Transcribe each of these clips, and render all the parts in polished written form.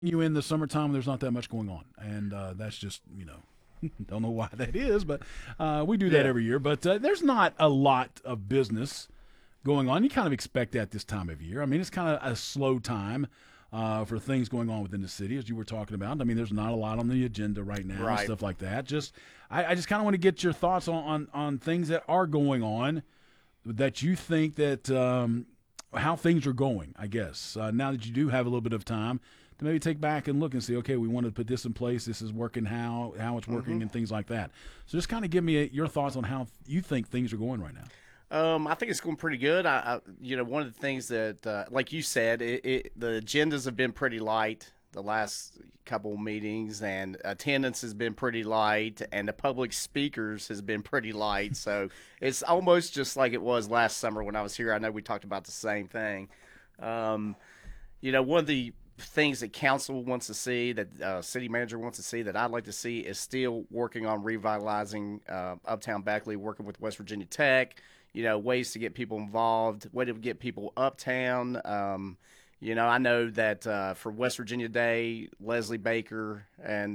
You in the summertime, there's not that much going on, and that's just don't know why that is, but we do that Yeah. every year. But there's not a lot of business going on. You kind of expect that this time of year. I mean, it's kind of a slow time for things going on within the city, as you were talking about. I mean, there's not a lot on the agenda right now and Right. stuff like that. I just kind of want to get your thoughts on things that are going on that you think that how things are going. I guess now that you do have a little bit of time to maybe take back and look and see, okay, we want to put this in place. This is working. How it's working hmm and things like that. So just kind of give me your thoughts on how you think things are going right now. I think it's going pretty good. One of the things that, like you said, the agendas have been pretty light the last couple meetings, and attendance has been pretty light, and the public speakers has been pretty light. So it's almost just like it was last summer when I was here. I know we talked about the same thing. Um, One of the things that council wants to see, that city manager wants to see, that I'd like to see is still working on revitalizing Uptown Beckley, working with West Virginia Tech. Ways to get people involved, way to get people uptown. I know that for West Virginia Day, Leslie Baker and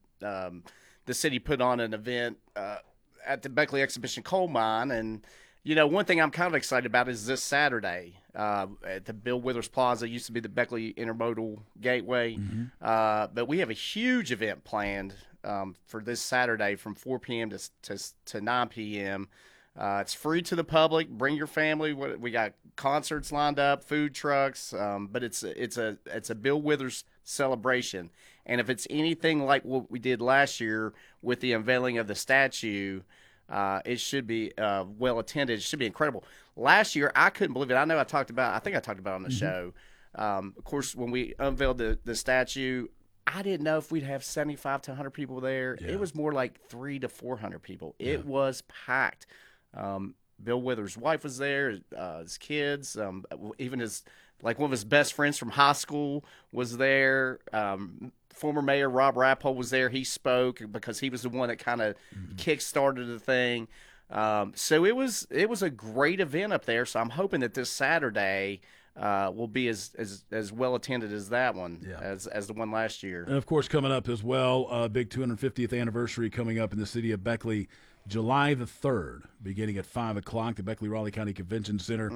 the city put on an event at the Beckley Exhibition Coal Mine. And, one thing I'm kind of excited about is this Saturday at the Bill Withers Plaza. It used to be the Beckley Intermodal Gateway. Mm-hmm. But we have a huge event planned for this Saturday from 4 p.m. to 9 p.m. It's free to the public. Bring your family. We got concerts lined up, food trucks, but it's a Bill Withers celebration. And if it's anything like what we did last year with the unveiling of the statue, it should be well attended. It should be incredible. Last year, I couldn't believe it. I think I talked about it on the Mm-hmm. show. Of course, when we unveiled the statue, I didn't know if we'd have 75 to 100 people there. Yeah. It was more like 300 to 400 people. Yeah. It was packed. Bill Withers' wife was there, his kids, even one of his best friends from high school was there. Former Mayor Rob Rappel was there. He spoke because he was the one that kind of Mm-hmm. kick-started the thing. So it was a great event up there. So I'm hoping that this Saturday will be as well attended as that one Yeah. as the one last year. And of course, coming up as well, big 250th anniversary coming up in the city of Beckley, July the 3rd, beginning at 5 o'clock, the Beckley Raleigh County Convention Center.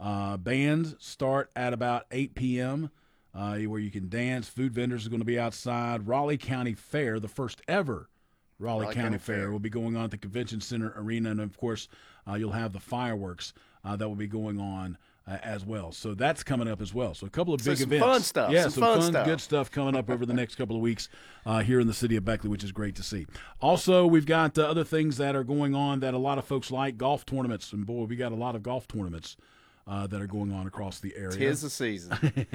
Bands start at about 8 p.m., where you can dance. Food vendors are going to be outside. Raleigh County Fair, the first ever Raleigh County Fair, will be going on at the Convention Center Arena. And, of course, you'll have the fireworks that will be going on as well. So that's coming up as well. So a couple of So big some events. fun stuff. Yeah, Some fun stuff. good stuff coming up over the next couple of weeks here in the city of Beckley, which is great to see. Also, we've got other things that are going on that a lot of folks like, golf tournaments. And, boy, we got a lot of golf tournaments that are going on across the area. Tis the season.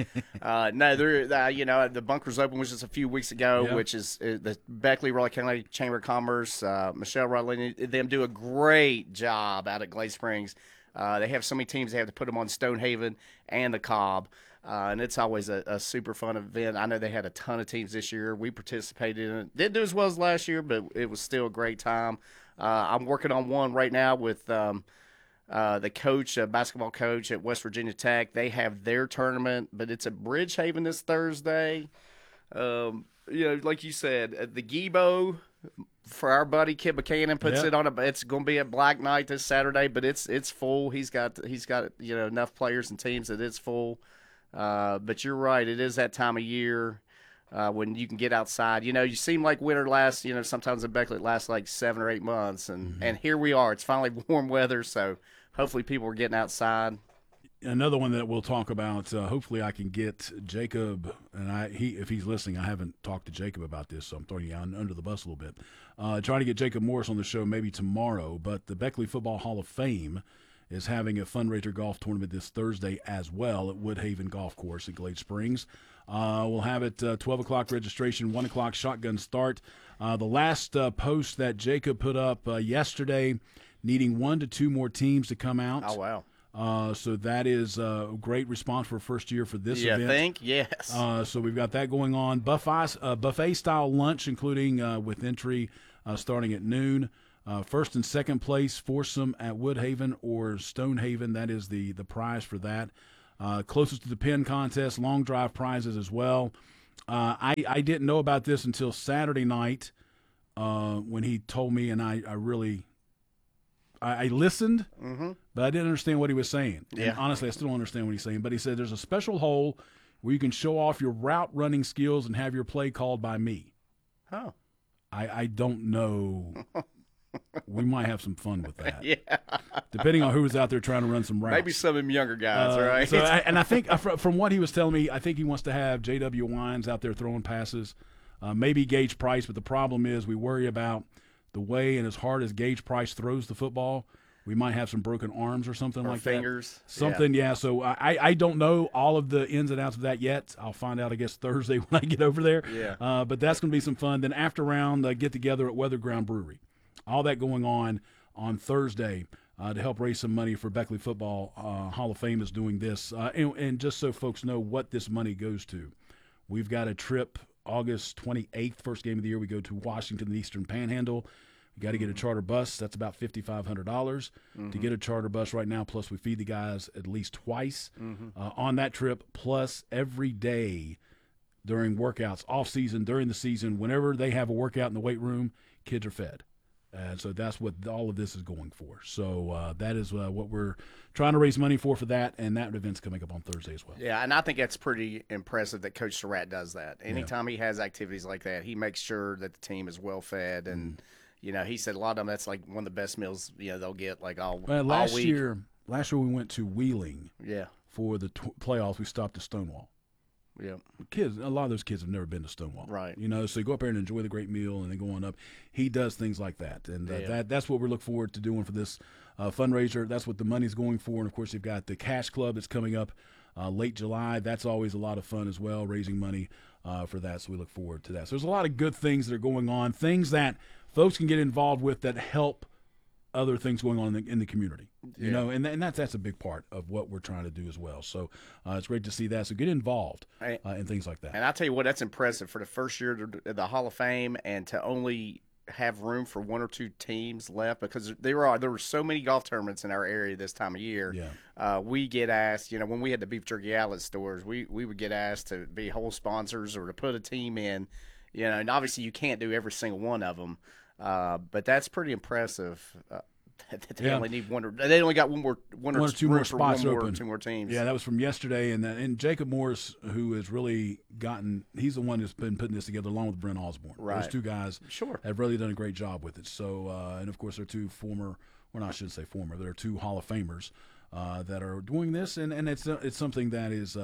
No, the Bunkers Open was just a few weeks ago, Yeah. which is the Beckley Raleigh County Chamber of Commerce. Michelle Rodley, them do a great job out at Glade Springs. They have so many teams, they have to put them on Stonehaven and the Cobb. And it's always a super fun event. I know they had a ton of teams this year. We participated in it. Didn't do as well as last year, but it was still a great time. I'm working on one right now with the coach, basketball coach at West Virginia Tech. They have their tournament, but it's at Bridgehaven this Thursday. Like you said, the Gibo for our buddy Kip Buchanan puts Yeah. it on. It's going to be at Black Knight this Saturday, but it's full. He's got enough players and teams that it's full. But you're right, it is that time of year. When you can get outside, you seem like winter lasts. Sometimes in Beckley it lasts like 7 or 8 months, and here we are. It's finally warm weather, so hopefully people are getting outside. Another one that we'll talk about. Hopefully, I can get Jacob, and if he's listening, I haven't talked to Jacob about this, so I'm throwing you under the bus a little bit. Trying to get Jacob Morris on the show maybe tomorrow. But the Beckley Football Hall of Fame is having a fundraiser golf tournament this Thursday as well at Woodhaven Golf Course in Glade Springs. We'll have it 12 o'clock registration, 1 o'clock shotgun start. The last post that Jacob put up yesterday, needing 1 to 2 more teams to come out. Oh wow! So that is a great response for first year for this event. Think yes. So we've got that going on. Buffet-style lunch, including with entry starting at noon. First and second place, foursome at Woodhaven or Stonehaven. That is the prize for that. Closest to the pin contest, long drive prizes as well. I didn't know about this until Saturday night when he told me, and I listened, but I didn't understand what he was saying. Yeah. And honestly, I still don't understand what he's saying. But he said there's a special hole where you can show off your route running skills and have your play called by me. Oh. I don't know. We might have some fun with that. Yeah. Depending on who's out there trying to run some routes. Maybe some of them younger guys, right? So I think from what he was telling me, I think he wants to have J.W. Wines out there throwing passes, maybe Gage Price. But the problem is we worry about the way and as hard as Gage Price throws the football, we might have some broken arms or something or like fingers. that. Something, yeah. So I don't know all of the ins and outs of that yet. I'll find out, I guess, Thursday when I get over there. Yeah. But that's going to be some fun. Then after round, get together at Weather Ground Brewery. All that going on Thursday to help raise some money for Beckley Football. Hall of Fame is doing this. And just so folks know what this money goes to, we've got a trip August 28th, first game of the year. We go to Washington, the Eastern Panhandle. You got to get a charter bus. That's about $5,500 to get a charter bus right now. Plus, we feed the guys at least twice on that trip. Plus, every day during workouts, off season, during the season, whenever they have a workout in the weight room, kids are fed. And so that's what all of this is going for. So that is what we're trying to raise money for that, and that event's coming up on Thursday as well. Yeah, and I think that's pretty impressive that Coach Surratt does that. Anytime he has activities like that, he makes sure that the team is well fed. And, you know, he said a lot of them, that's like one of the best meals, you know, they'll get like all week. Last year we went to Wheeling for the playoffs. We stopped at Stonewall. Yeah, kids. A lot of those kids have never been to Stonewall, right? You know, so you go up there and enjoy the great meal, and then go on up. He does things like that, and that's what we're looking forward to doing for this fundraiser. That's what the money's going for, and of course, you've got the Cash Club that's coming up late July. That's always a lot of fun as well, raising money for that. So we look forward to that. So there's a lot of good things that are going on, things that folks can get involved with that help other things going on in the community, you know, and that's a big part of what we're trying to do as well. So it's great to see that. So get involved in things like that. And I'll tell you what, that's impressive for the first year of the Hall of Fame, and to only have room for one or two teams left, because there were so many golf tournaments in our area this time of year. Yeah. We get asked, you know, when we had the beef jerky outlet stores, we would get asked to be whole sponsors or to put a team in, you know, and obviously you can't do every single one of them. But that's pretty impressive. They only need they only got one or two more spots open. Two more teams. Yeah, that was from yesterday, and Jacob Morris, who has really he's the one who's been putting this together along with Brent Osborne. Right. Those two guys have really done a great job with it. So, and of course, they're two they're two Hall of Famers that are doing this, and it's something that is.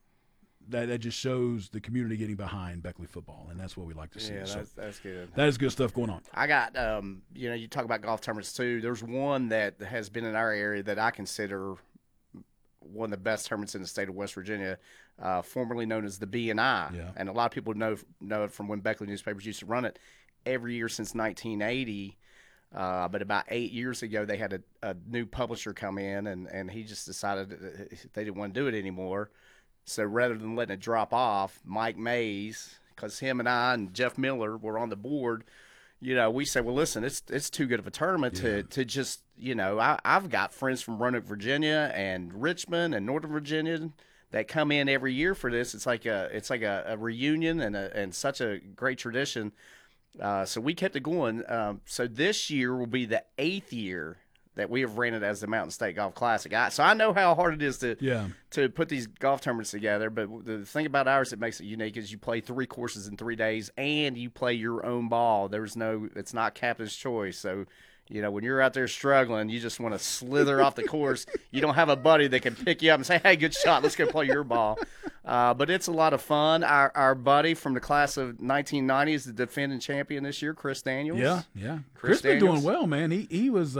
That just shows the community getting behind Beckley football, and that's what we like to see. Yeah, so that's good. That is good stuff going on. I got, you know, you talk about golf tournaments too. There's one that has been in our area that I consider one of the best tournaments in the state of West Virginia, formerly known as the B&I. Yeah. And a lot of people know it from when Beckley newspapers used to run it every year since 1980. But about 8 years ago, they had a new publisher come in, and he just decided that they didn't want to do it anymore. So rather than letting it drop off, Mike Mays, because him and I and Jeff Miller were on the board, you know, we said, well, listen, it's too good of a tournament to just, you know, I've got friends from Roanoke, Virginia, and Richmond and Northern Virginia that come in every year for this. It's like a reunion and such a great tradition. So we kept it going. So this year will be the 8th year that we have ran it as the Mountain State Golf Classic. So I know how hard it is to put these golf tournaments together, but the thing about ours that makes it unique is you play 3 courses in 3 days, and you play your own ball. It's not captain's choice. So, you know, when you're out there struggling, you just want to slither off the course. You don't have a buddy that can pick you up and say, hey, good shot, let's go play your ball. But it's a lot of fun. Our buddy from the class of 1990 is the defending champion this year, Chris Daniels. Yeah. Chris been doing well, man. He was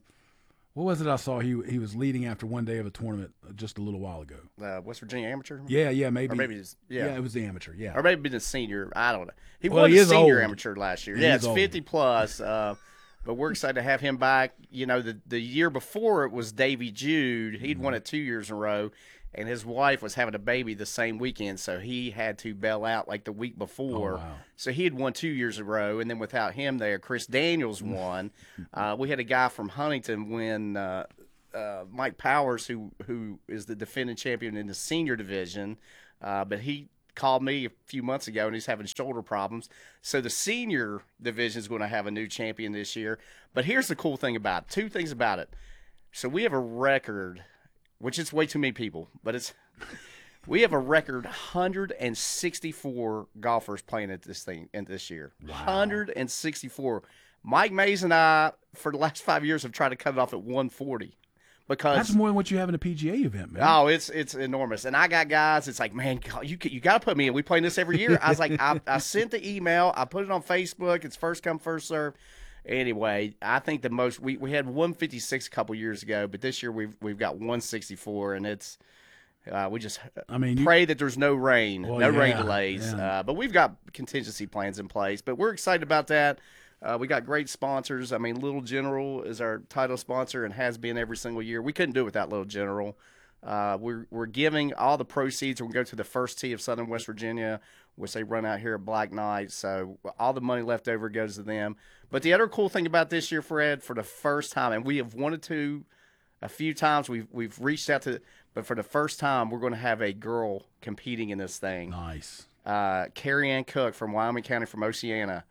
what was it I saw? He was leading after one day of a tournament just a little while ago. West Virginia Amateur? Yeah, maybe. Or maybe it was the amateur, yeah. Or maybe the senior. I don't know. He won the senior amateur last year. Yeah, it's 50 plus. But we're excited to have him back. You know, the year before it was Davy Jude. He'd won it 2 years in a row, and his wife was having a baby the same weekend, so he had to bail out like the week before. Oh, wow. So he had won 2 years in a row, and then without him there, Chris Daniels won. We had a guy from Huntington win, Mike Powers, who is the defending champion in the senior division, but he called me a few months ago, and he's having shoulder problems. So the senior division is going to have a new champion this year. But here's the cool thing about it. Two things about it. So we have a record, which is way too many people, but we have a record 164 golfers playing at this thing in this year. Wow. 164. Mike Mays and I, for the last 5 years, have tried to cut it off at 140. Because that's more than what you have in a PGA event, man. Oh, it's enormous. And I got guys, it's like, man, you got to put me in. We play this every year. I was like, I sent the email. I put it on Facebook. It's first come, first serve. Anyway, I think the most we had 156 a couple years ago, but this year we've got 164, and it's we just pray that there's no rain, rain delays. Yeah. But we've got contingency plans in place. But we're excited about that. We got great sponsors. I mean, Little General is our title sponsor and has been every single year. We couldn't do it without Little General. We're giving all the proceeds. We'll go to the First Tee of Southern West Virginia, which they run out here at Black Knight. So all the money left over goes to them. But the other cool thing about this year, Fred, for the first time, and we have wanted to a few times, we've reached out to, but for the first time, we're going to have a girl competing in this thing. Nice. Carrie Ann Cook from Wyoming County, from Oceana.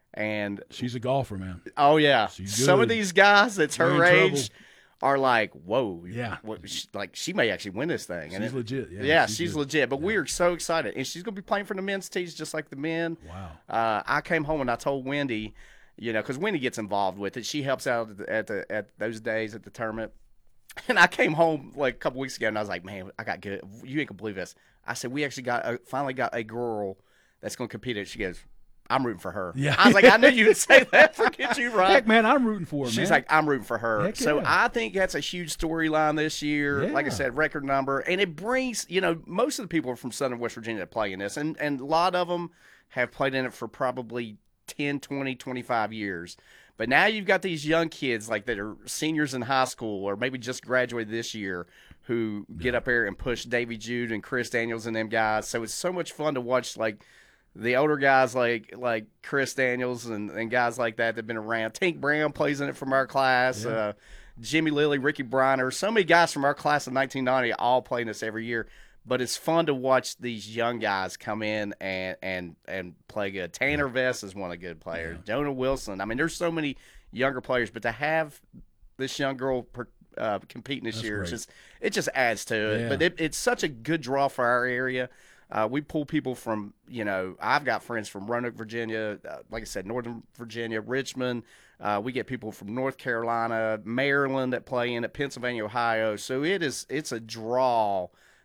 And she's a golfer, man. Oh yeah, she's some good. of these guys that's her age are like, whoa, yeah, like she may actually win this thing. She's legit. Yeah, she's legit. But we are so excited, and she's gonna be playing for the men's tees just like the men. Wow. I came home and I told Wendy, because Wendy gets involved with it. She helps out at those days at the tournament. And I came home like a couple weeks ago, and I was like, man, I got good. You ain't gonna believe this. I said, we actually finally got a girl that's gonna compete at. She goes, I'm rooting for her. Yeah. I was like, I knew you would say that. Forget you, right? Heck, man, I'm rooting for her, She's man. like, I'm rooting for her. Heck so yeah. I think that's a huge storyline this year. Yeah. Like I said, record number. And it brings, most of the people are from Southern West Virginia that play in this. And a lot of them have played in it for probably 10, 20, 25 years. But now you've got these young kids like that are seniors in high school or maybe just graduated this year who get up there and push Davy Jude and Chris Daniels and them guys. So it's so much fun to watch, like, the older guys like Chris Daniels and guys like that have been around. Tink Brown plays in it from our class. Yeah. Jimmy Lilly, Ricky Briner. So many guys from our class of 1990 all play this every year. But it's fun to watch these young guys come in and play good. Tanner Vest is one of the good players. Yeah. Jonah Wilson. I mean, there's so many younger players. But to have this young girl competing this year, it just adds to it. Yeah. But it's such a good draw for our area. We pull people from, I've got friends from Roanoke, Virginia, like I said, Northern Virginia, Richmond. We get people from North Carolina, Maryland that play in it, Pennsylvania, Ohio. So it's a draw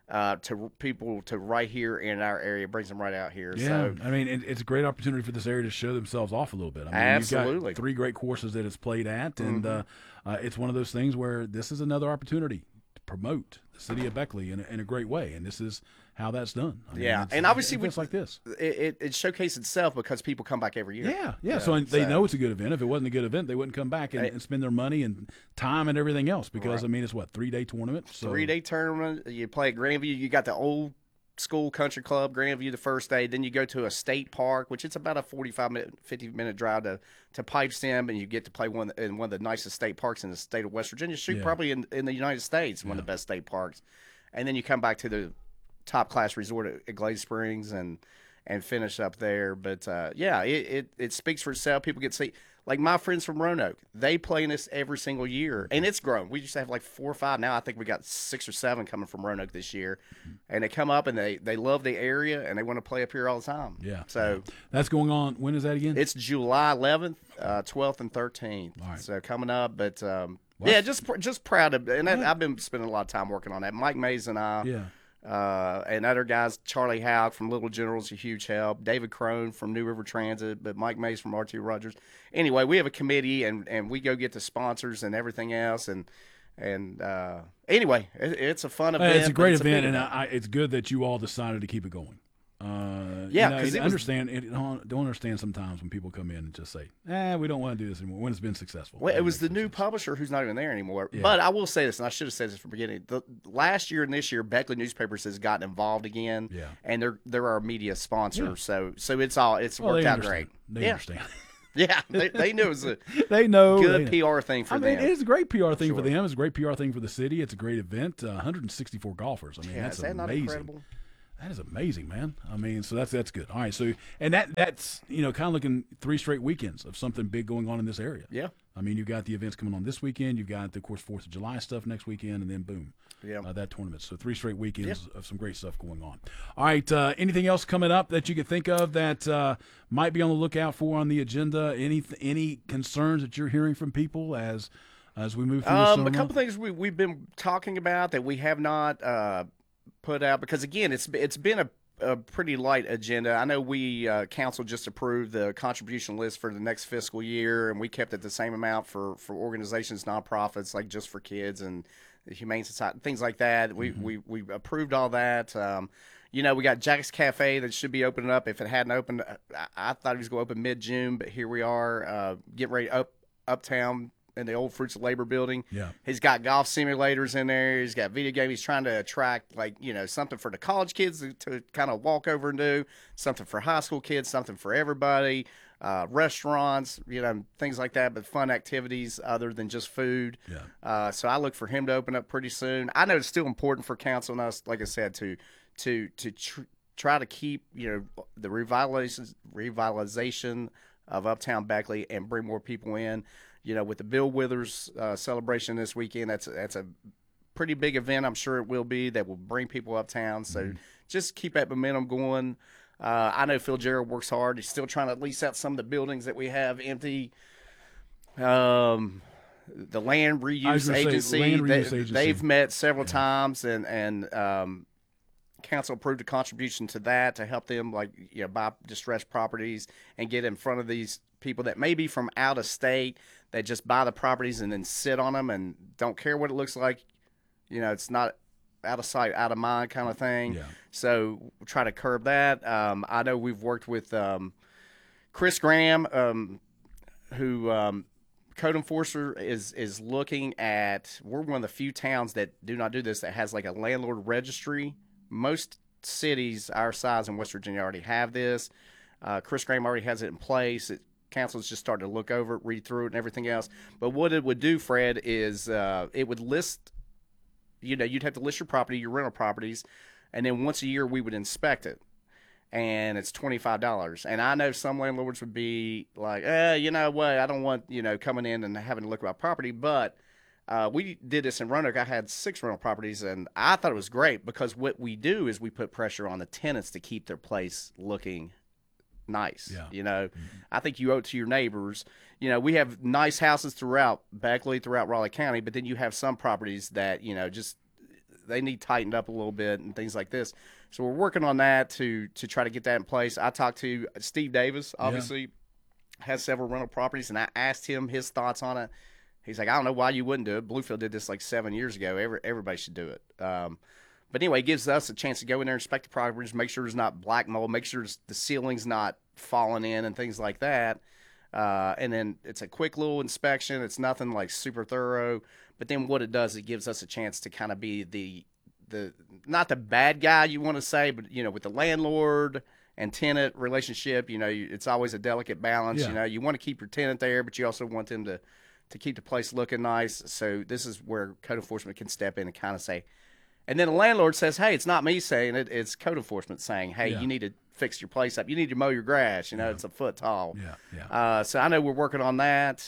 to people to right here in our area, brings them right out here. Yeah, so, I mean, it's a great opportunity for this area to show themselves off a little bit. I mean, absolutely. You've got 3 great courses that it's played at, and it's one of those things where this is another opportunity to promote the city of Beckley in a great way, and this is how that's done. I mean, and obviously it's like this. It showcases itself because people come back every year. Yeah. So they know it's a good event. If it wasn't a good event, they wouldn't come back and spend their money and time and everything else because, right. I mean, it's 3-day tournament. So. 3-day tournament. You play at Grandview. You got the old school country club, Grandview, the first day. Then you go to a state park, which it's about a 45-minute, 50-minute drive to Pipestem, and you get to play in one of the nicest state parks in the state of West Virginia. Probably in the United States, one of the best state parks. And then you come back to the top-class resort at Glade Springs and finish up there. But, it speaks for itself. People get to see. Like my friends from Roanoke, they play in this every single year, and it's grown. We used to have like 4 or 5. Now I think we got 6 or 7 coming from Roanoke this year, and they come up and they love the area and they want to play up here all the time. Yeah. So that's going on. When is that again? It's July 11th, 12th, and 13th. All right. So coming up, but just proud of, and I've been spending a lot of time working on that. Mike Mays and I. Yeah. And other guys, Charlie Houck from Little General's a huge help. David Crone from New River Transit, but Mike Mays from R.T. Rogers. Anyway, we have a committee, and we go get the sponsors and everything else. And anyway, it's a fun event. It's a great event, and it's good that you all decided to keep it going. Because don't understand sometimes when people come in and just say, we don't want to do this anymore when it's been successful. Well, it was the new publisher who's not even there anymore. Yeah. But I will say this, and I should have said this from the beginning. Last year and this year, Beckley Newspapers has gotten involved again. Yeah. And they're our media sponsor. Yeah. So it's worked out great. They understand. Yeah, they knew it was a good PR thing for them. It's a great PR thing for them. It's a great PR thing for the city. It's a great event. 164 golfers. I mean, that's amazing. Not incredible? That is amazing, man. I mean, so that's good. All right, so and that's kind of looking 3 straight weekends of something big going on in this area. Yeah. I mean, you've got the events coming on this weekend. You've got, of course, 4th of July stuff next weekend, and then boom, that tournament. So 3 straight weekends of some great stuff going on. All right, anything else coming up that you could think of that might be on the lookout for on the agenda? Any concerns that you're hearing from people as we move through the summer? A couple things we've been talking about that we have not put out, because again, it's been a pretty light agenda. I know we council just approved the contribution list for the next fiscal year, and we kept it the same amount for organizations, nonprofits, like Just for Kids and the Humane Society, things like that. We approved all that. We got Jack's Cafe that should be opening up. If it hadn't opened, I thought it was going to open mid-June, but here we are getting ready uptown in the old Fruits of Labor building. Yeah. He's got golf simulators in there. He's got video games. He's trying to attract, something for the college kids to kind of walk over and do, something for high school kids, something for everybody, restaurants, things like that, but fun activities other than just food. Yeah. So I look for him to open up pretty soon. I know it's still important for council and us, like I said, to try to keep, the revitalization of Uptown Beckley and bring more people in. With the Bill Withers celebration this weekend, that's a pretty big event. I'm sure it will be, that will bring people uptown. So just keep that momentum going. I know Phil Gerald works hard. He's still trying to lease out some of the buildings that we have empty. The Land Reuse Agency, they've met several times, and council approved a contribution to that to help them buy distressed properties and get in front of these people that may be from out of state that just buy the properties and then sit on them and don't care what it looks like. It's not out of sight, out of mind kind of thing. Yeah. So we'll try to curb that. I know we've worked with Chris Graham, who code enforcer is looking at. We're one of the few towns that do not do this, that has like a landlord registry. Most cities our size in West Virginia already have this. Chris Graham already has it in place. Council's just starting to look over it, read through it, and everything else. But what it would do, Fred, is it would list, you'd have to list your property, your rental properties, and then once a year we would inspect it. And it's $25. And I know some landlords would be like, you know what, I don't want, coming in and having to look at my property. But we did this in Roanoke. I had 6 rental properties, and I thought it was great because what we do is we put pressure on the tenants to keep their place looking nice. Yeah. I think you owe it to your neighbors. We have nice houses throughout Beckley, throughout Raleigh County, but then you have some properties that, just they need tightened up a little bit and things like this. So we're working on that to try to get that in place. I talked to Steve Davis, obviously, has several rental properties, and I asked him his thoughts on it. He's like, I don't know why you wouldn't do it. Bluefield did this like 7 years ago. Everybody should do it. But anyway, it gives us a chance to go in there and inspect the properties, make sure there's not black mold, make sure the ceiling's not falling in and things like that. And then it's a quick little inspection. It's nothing like super thorough. But then what it does, it gives us a chance to kind of be the not the bad guy you want to say, but, with the landlord and tenant relationship, it's always a delicate balance. Yeah. You want to keep your tenant there, but you also want them to keep the place looking nice. So this is where code enforcement can step in and kind of say, and then the landlord says, hey, it's not me saying it, it's code enforcement saying, hey, you need to fix your place up. You need to mow your grass. It's a foot tall. Yeah. So I know we're working on that.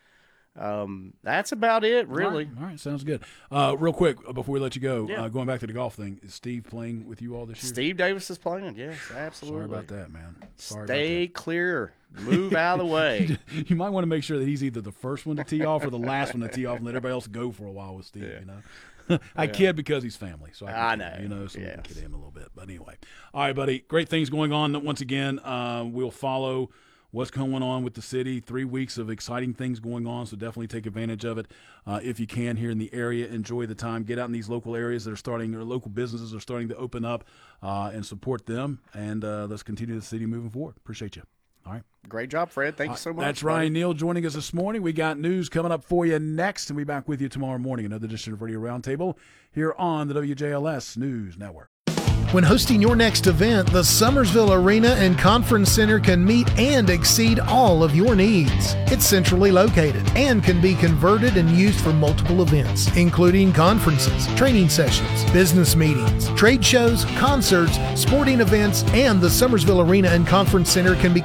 That's about it, really. All right. Sounds good. Real quick, before we let you go, Yeah. going back to the golf thing, is Steve playing with you all this year? Steve Davis is playing. Yes, absolutely. Sorry about that, man. Stay clear. Move out of the way. You might want to make sure that he's either the first one to tee off or the last one to tee off and let everybody else go for a while with Steve, I kid because he's family, so I know, so we can kid him a little bit. But anyway, all right, buddy, great things going on. Once again, we'll follow what's going on with the city. 3 weeks of exciting things going on, so definitely take advantage of it if you can here in the area. Enjoy the time. Get out in these local areas that are starting, or local businesses are starting to open up, and support them. And let's continue the city moving forward. Appreciate you. All right. Great job, Fred. Thank you so much. That's Ryan Neal joining us this morning. We got news coming up for you next, and we'll be back with you tomorrow morning. Another edition of Radio Roundtable here on the WJLS News Network. When hosting your next event, the Summersville Arena and Conference Center can meet and exceed all of your needs. It's centrally located and can be converted and used for multiple events, including conferences, training sessions, business meetings, trade shows, concerts, sporting events, and the Summersville Arena and Conference Center can be